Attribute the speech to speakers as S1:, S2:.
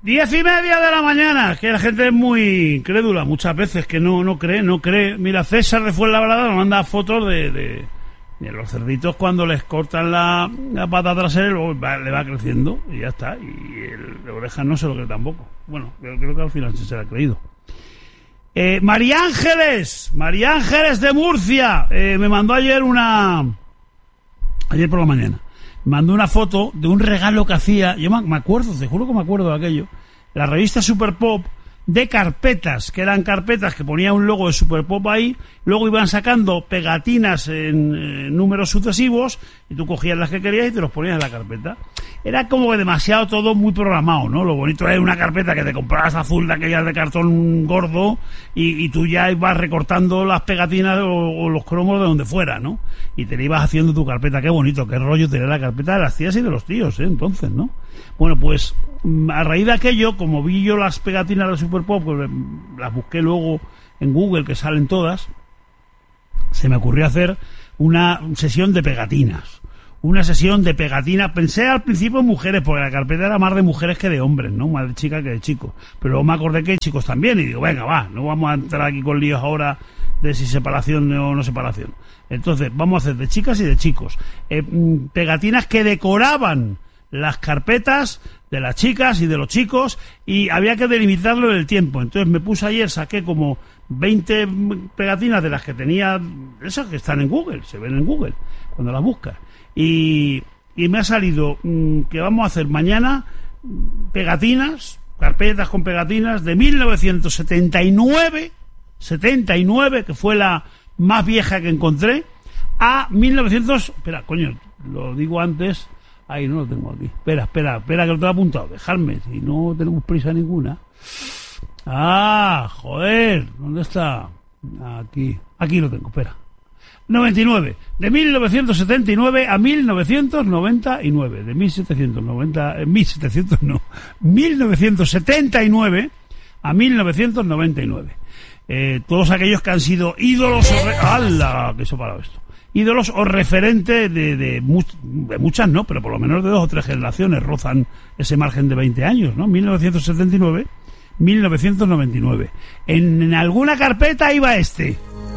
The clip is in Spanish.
S1: 10:30 de la mañana, que la gente es muy incrédula muchas veces, que no cree. Mira, César de Fuenlabrada nos manda fotos de los cerditos cuando les cortan la pata trasera y luego le va creciendo y ya está. Y el oreja no se lo cree tampoco. Bueno, creo que al final sí se lo ha creído. María Ángeles de Murcia, me mandó ayer por la mañana, me mandó una foto de un regalo que hacía, yo me acuerdo, te juro que me acuerdo de aquello, la revista Super Pop, de carpetas, que eran carpetas que ponía un logo de Super Pop ahí, luego iban sacando pegatinas en números sucesivos, y tú cogías las que querías y te los ponías en la carpeta. Era como que demasiado todo muy programado, ¿no? Lo bonito era una carpeta que te comprabas azul de aquellas de cartón gordo, y tú ya ibas recortando las pegatinas o los cromos de donde fuera, ¿no? Y te le ibas haciendo tu carpeta. Qué bonito, qué rollo tener la carpeta de las tías y de los tíos, entonces, ¿no? Bueno, pues a raíz de aquello, como vi yo las pegatinas de Super Pop, pues las busqué luego en Google, que salen todas, se me ocurrió hacer una sesión de pegatinas. Pensé al principio en mujeres, porque la carpeta era más de mujeres que de hombres, ¿no? Más de chicas que de chicos. Pero luego me acordé que hay chicos también, y digo, venga, va, no vamos a entrar aquí con líos ahora de si separación o no separación. Entonces, vamos a hacer de chicas y de chicos. Pegatinas que decoraban las carpetas de las chicas y de los chicos, y había que delimitarlo en el tiempo. Entonces me puse ayer, saqué como 20 pegatinas de las que tenía, esas que están en Google, se ven en Google cuando las buscas, y me ha salido que vamos a hacer mañana carpetas con pegatinas de 1979, que fue la más vieja que encontré, a 1900, espera, coño, lo digo antes. Ahí no lo tengo aquí. Espera, que lo tengo apuntado. Dejadme, si no tenemos prisa ninguna. Joder, ¿dónde está? Aquí lo tengo, espera. 99. De 1979 a 1999. De 1979 a 1999. Todos aquellos que han sido ídolos... ¡Hala! Que eso parado esto. Ídolos o referentes de muchas, no, pero por lo menos de 2 o 3 generaciones rozan ese margen de 20 años, ¿no? 1979, 1999. En alguna carpeta iba este.